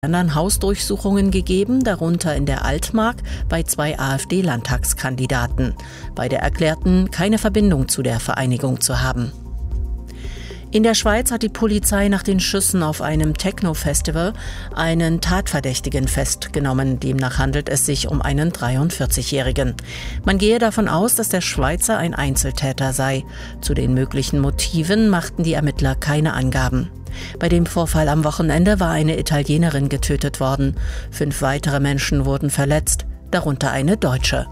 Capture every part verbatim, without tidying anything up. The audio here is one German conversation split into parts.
anderen Hausdurchsuchungen gegeben, darunter in der Altmark bei zwei AfD-Landtagskandidaten. Beide erklärten, keine Verbindung zu der Vereinigung zu haben. In der Schweiz hat die Polizei nach den Schüssen auf einem Techno-Festival einen Tatverdächtigen festgenommen. Demnach handelt es sich um einen dreiundvierzigjährigen. Man gehe davon aus, dass der Schweizer ein Einzeltäter sei. Zu den möglichen Motiven machten die Ermittler keine Angaben. Bei dem Vorfall am Wochenende war eine Italienerin getötet worden. Fünf weitere Menschen wurden verletzt, darunter eine Deutsche.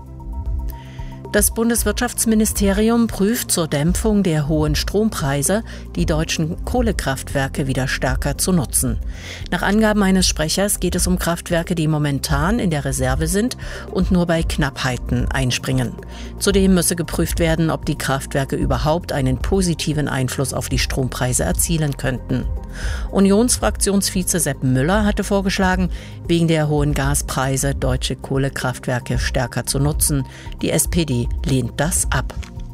Das Bundeswirtschaftsministerium prüft zur Dämpfung der hohen Strompreise, die deutschen Kohlekraftwerke wieder stärker zu nutzen. Nach Angaben eines Sprechers geht es um Kraftwerke, die momentan in der Reserve sind und nur bei Knappheiten einspringen. Zudem müsse geprüft werden, ob die Kraftwerke überhaupt einen positiven Einfluss auf die Strompreise erzielen könnten. Unionsfraktionsvize Sepp Müller hatte vorgeschlagen, wegen der hohen Gaspreise deutsche Kohlekraftwerke stärker zu nutzen. Die S P D lehnt das ab.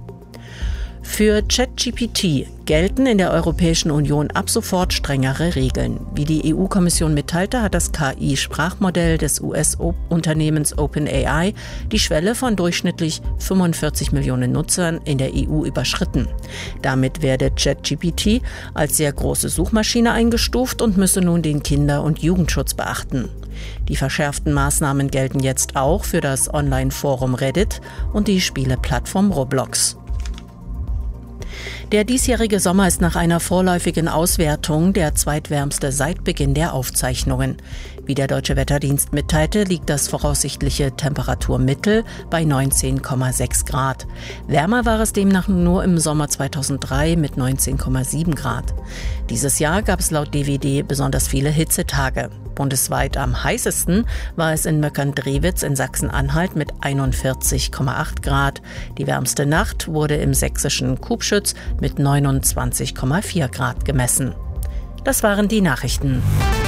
Für ChatGPT gelten in der Europäischen Union ab sofort strengere Regeln. Wie die E U-Kommission mitteilte, hat das K I-Sprachmodell des U S-Unternehmens OpenAI die Schwelle von durchschnittlich fünfundvierzig Millionen Nutzern in der E U überschritten. Damit werde ChatGPT als sehr große Suchmaschine eingestuft und müsse nun den Kinder- und Jugendschutz beachten. Die verschärften Maßnahmen gelten jetzt auch für das Online-Forum Reddit und die Spieleplattform Roblox. Der diesjährige Sommer ist nach einer vorläufigen Auswertung der zweitwärmste seit Beginn der Aufzeichnungen. Wie der Deutsche Wetterdienst mitteilte, liegt das voraussichtliche Temperaturmittel bei neunzehn Komma sechs Grad. Wärmer war es demnach nur im Sommer zweitausenddrei mit neunzehn Komma sieben Grad. Dieses Jahr gab es laut D W D besonders viele Hitzetage. Bundesweit am heißesten war es in Möckern-Drewitz in Sachsen-Anhalt mit einundvierzig Komma acht Grad. Die wärmste Nacht wurde im sächsischen Kubschütz mit neunundzwanzig Komma vier Grad gemessen. Das waren die Nachrichten.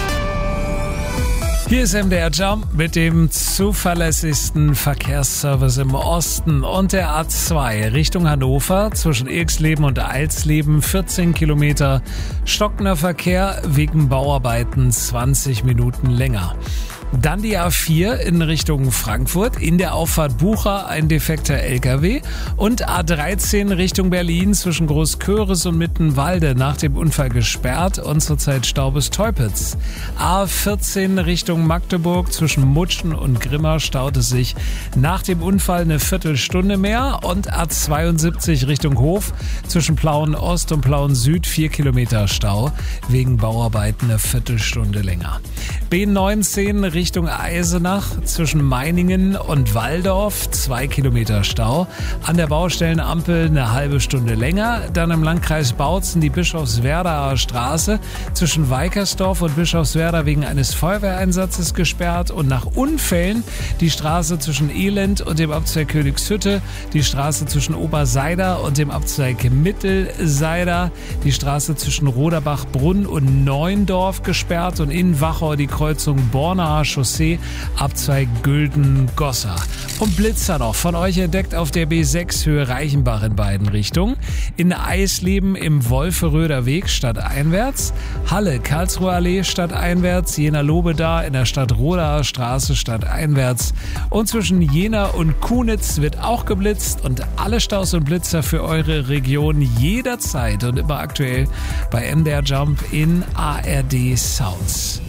Hier ist M D R Jump mit dem zuverlässigsten Verkehrsservice im Osten und der A zwei Richtung Hannover zwischen Irxleben und Eilsleben vierzehn Kilometer, stockender Verkehr wegen Bauarbeiten zwanzig Minuten länger. Dann die A vier in Richtung Frankfurt, in der Auffahrt Bucha ein defekter L K W und A dreizehn Richtung Berlin zwischen Großköris und Mittenwalde nach dem Unfall gesperrt und zurzeit Stau bis Teupitz. A vierzehn Richtung Magdeburg zwischen Mutschen und Grimma staut es sich nach dem Unfall eine Viertelstunde mehr und A zweiundsiebzig Richtung Hof zwischen Plauen Ost und Plauen Süd vier Kilometer Stau, wegen Bauarbeiten eine Viertelstunde länger. B neunzehn Richtung Eisenach zwischen Meiningen und Walldorf zwei Kilometer Stau. An der Baustellenampel eine halbe Stunde länger. Dann im Landkreis Bautzen die Bischofswerdaer Straße zwischen Weikersdorf und Bischofswerda wegen eines Feuerwehreinsatzes gesperrt. Und nach Unfällen die Straße zwischen Elend und dem Abzweig Königshütte, die Straße zwischen Oberseider und dem Abzweig Mittelseider, die Straße zwischen Roderbach-Brunn und Neuendorf gesperrt und in Wachau die Kreuzung Bornaer Chaussee, Abzweig Gülden-Gosser. Und Blitzer noch, von euch entdeckt auf der B sechs Höhe Reichenbach in beiden Richtungen. In Eisleben im Wolferöder Weg stadteinwärts, Halle, Karlsruher Allee stadteinwärts, Jena-Lobeda in der Stadtrodaer Straße stadteinwärts. Und zwischen Jena und Kunitz wird auch geblitzt und alle Staus und Blitzer für eure Region jederzeit und immer aktuell bei M D R Jump in A R D Sounds.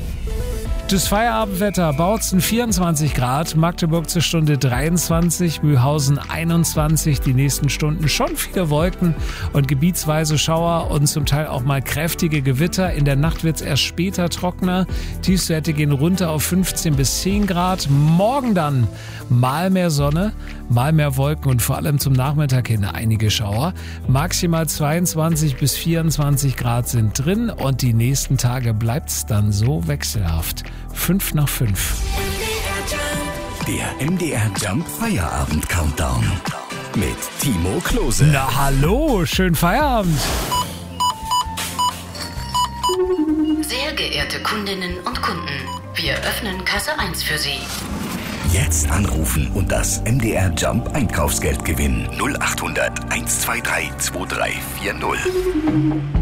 Das Feierabendwetter: Bautzen vierundzwanzig Grad, Magdeburg zur Stunde dreiundzwanzig, Mühlhausen einundzwanzig, die nächsten Stunden schon viele Wolken und gebietsweise Schauer und zum Teil auch mal kräftige Gewitter. In der Nacht wird es erst später trockener, Tiefstwerte gehen runter auf fünfzehn bis zehn Grad. Morgen dann mal mehr Sonne, mal mehr Wolken und vor allem zum Nachmittag hin einige Schauer. Maximal zweiundzwanzig bis vierundzwanzig Grad sind drin und die nächsten Tage bleibt's dann so wechselhaft. Fünf nach fünf. Der M D R Jump Feierabend Countdown mit Timo Klose. Na hallo, schönen Feierabend. Sehr geehrte Kundinnen und Kunden, wir öffnen Kasse eins für Sie. Jetzt anrufen und das M D R Jump Einkaufsgeld gewinnen. null acht hundert eins zwei drei zwei drei vier null.